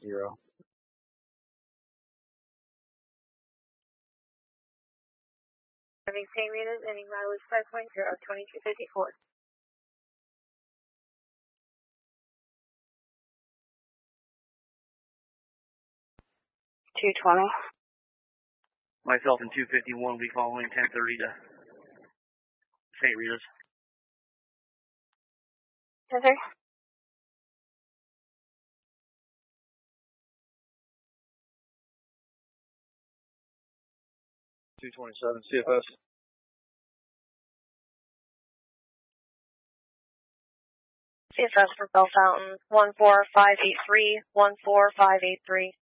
0. Having St. Rita's, ending mileage 5.0, 2254. 220. Myself and 251 will be following 1030 to St. Rita's. Yes, sir. CFS. CFS for Bell Fountain, 14583, 14583.